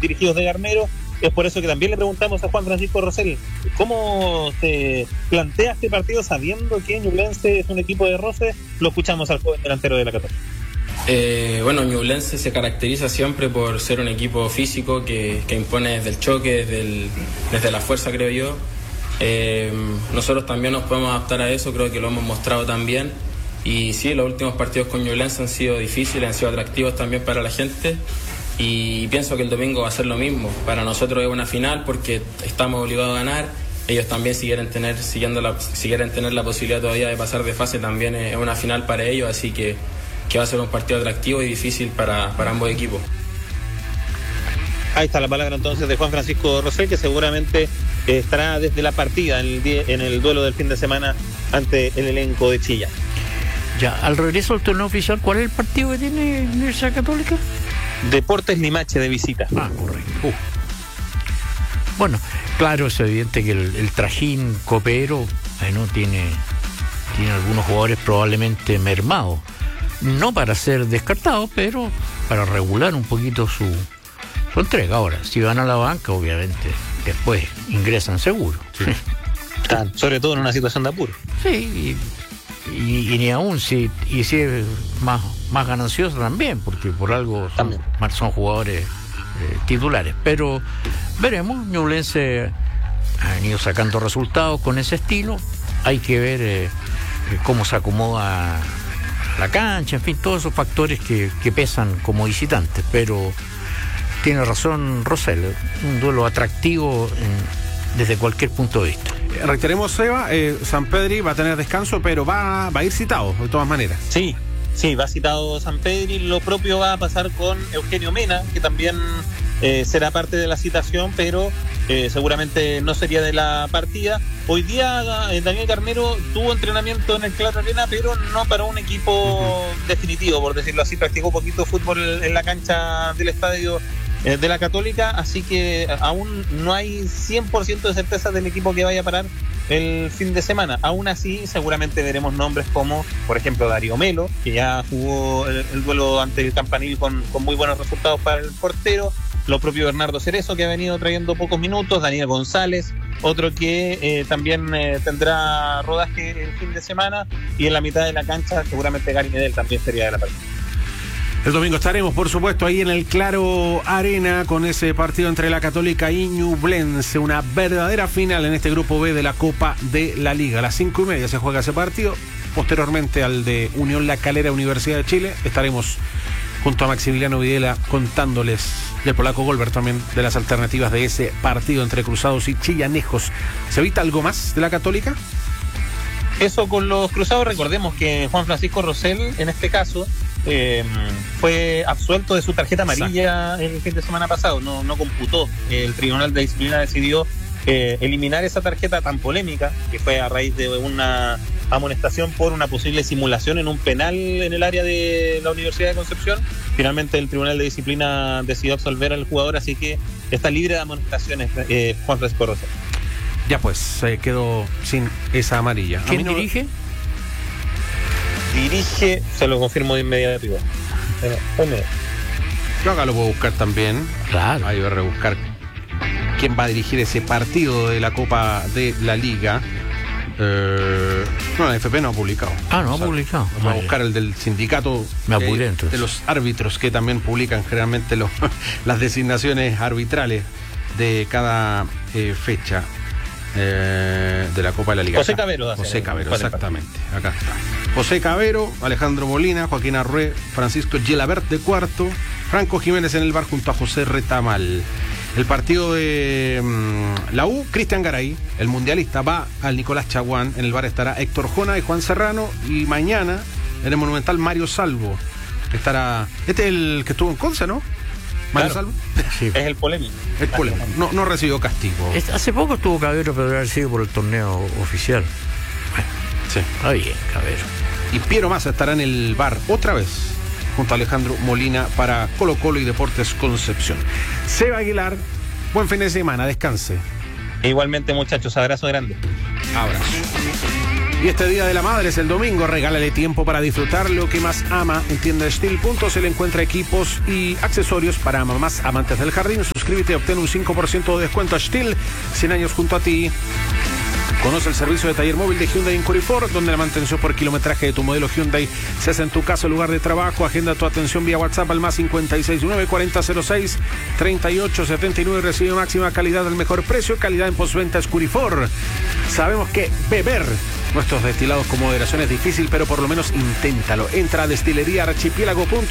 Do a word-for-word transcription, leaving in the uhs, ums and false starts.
dirigidos de Garnero. Es por eso que también le preguntamos a Juan Francisco Rosell cómo se plantea este partido sabiendo que Ñublense es un equipo de roce. Lo escuchamos al joven delantero de la Católica. Eh, bueno, Ñublense se caracteriza siempre por ser un equipo físico que, que impone desde el choque, desde, el, desde la fuerza, creo yo. Eh, nosotros también nos podemos adaptar a eso, creo que lo hemos mostrado también. Y sí, los últimos partidos con Ñublense han sido difíciles, han sido atractivos también para la gente. Y pienso que el domingo va a ser lo mismo. Para nosotros es una final porque estamos obligados a ganar. Ellos también, si quieren tener, siguiendo la, si quieren tener la posibilidad todavía de pasar de fase, también es una final para ellos. Así que, que va a ser un partido atractivo y difícil para, para ambos equipos. Ahí está la palabra entonces de Juan Francisco Rosell, que seguramente estará desde la partida en el, en el duelo del fin de semana ante el elenco de Chillán. Ya, al regreso al torneo oficial, ¿cuál es el partido que tiene Universidad Católica? Deportes Limache de visita. Ah, correcto. Uh. Bueno, claro, es evidente que el, el trajín copero bueno, tiene, tiene algunos jugadores probablemente mermados. No para ser descartados, pero para regular un poquito su, su entrega. Ahora, si van a la banca, obviamente, después ingresan seguro. Sí. Sobre todo en una situación de apuro. Sí, y, y, y ni aún si, y si es más, más ganancioso también, porque por algo son, son jugadores eh, titulares. Pero veremos, Ñublense han ido sacando resultados con ese estilo. Hay que ver eh, cómo se acomoda la cancha, en fin, todos esos factores que, que pesan como visitantes. Pero tiene razón Rosell, un duelo atractivo en, desde cualquier punto de vista. Reiteremos, Seba, eh, Sampedri va a tener descanso, pero va, va a ir citado de todas maneras. Sí, sí, va citado Sampedri. Lo propio va a pasar con Eugenio Mena, que también eh, será parte de la citación, pero eh, seguramente no sería de la partida. Hoy día eh, Daniel Garnero tuvo entrenamiento en el Claro Arena, pero no para un equipo uh-huh. definitivo, por decirlo así. Practicó poquito fútbol en la cancha del estadio eh, de la Católica, así que aún no hay cien por ciento de certeza del equipo que vaya a parar el fin de semana. Aún así, seguramente veremos nombres como, por ejemplo, Darío Melo, que ya jugó el, el duelo ante el Campanil con, con muy buenos resultados para el portero. Lo propio Bernardo Cerezo, que ha venido trayendo pocos minutos. Daniel González, otro que eh, también eh, tendrá rodaje el fin de semana. Y en la mitad de la cancha, seguramente Gary Medel también sería de la partida. El domingo estaremos, por supuesto, ahí en el Claro Arena con ese partido entre la Católica y Ñublense, una verdadera final en este grupo B de la Copa de la Liga. A las cinco y media se juega ese partido. Posteriormente al de Unión La Calera, Universidad de Chile, estaremos junto a Maximiliano Videla contándoles del polaco Goldberg también de las alternativas de ese partido entre cruzados y chillanejos. ¿Se evita algo más de la Católica? Eso con los cruzados. Recordemos que Juan Francisco Rosell, en este caso, eh, fue absuelto de su tarjeta amarilla. Exacto. El fin de semana pasado. No, no computó. El Tribunal de Disciplina decidió eh, eliminar esa tarjeta tan polémica, que fue a raíz de una amonestación por una posible simulación en un penal en el área de la Universidad de Concepción. Finalmente el Tribunal de Disciplina decidió absolver al jugador, así que está libre de amonestaciones eh, Juan Francisco Rosell. Ya pues, se eh, quedó sin esa amarilla. ¿Quién no... dirige? Dirige, se lo confirmo de inmediato. Yo acá lo puedo buscar también. Claro. Ahí voy a rebuscar quién va a dirigir ese partido de la Copa de la Liga. Eh, no, la F P no ha publicado. Ah, no ha publicado. Vamos vale. a buscar el del sindicato Me apuré, de, de los árbitros, que también publican generalmente los, las designaciones arbitrales de cada eh, fecha eh, de la Copa de la Liga. José Cabero. José Cabero, exactamente. Acá está. José Cabero, Alejandro Molina, Joaquín Arrué, Francisco Gelabert de cuarto, Franco Jiménez en el bar junto a José Retamal. El partido de um, la U, Cristian Garay, el mundialista, va al Nicolás Chaguán. En el bar estará Héctor Jona y Juan Serrano. Y mañana, en el Monumental, Mario Salvo. Estará. Este es el que estuvo en Conce, ¿no? Mario claro. Salvo. Sí. Es el polémico. El polémico. No, no recibió castigo. Hace poco estuvo Cabero, pero debe haber sido por el torneo oficial. Bueno, sí. Está bien, Cabero. Y Piero Massa estará en el bar otra vez, junto a Alejandro Molina para Colo Colo y Deportes Concepción. Seba Aguilar, buen fin de semana, descanse. E igualmente, muchachos, abrazo grande. Abrazo. Y este Día de la Madre es el domingo, regálale tiempo para disfrutar lo que más ama. En tienda Steel se le encuentra equipos y accesorios para mamás amantes del jardín. Suscríbete y obtén un cinco por ciento de descuento a Steel, cien años junto a ti. Conoce el servicio de taller móvil de Hyundai en Curifor, donde la mantención por kilometraje de tu modelo Hyundai se hace en tu casa o lugar de trabajo. Agenda tu atención vía WhatsApp al más cincuenta y seis nueve cuarenta cero seis treinta y ocho setenta y nueve. Recibe máxima calidad al mejor precio. Calidad en postventa es Curifor. Sabemos que beber nuestros destilados con moderación es difícil, pero por lo menos inténtalo. Entra a destilería archipiélago punto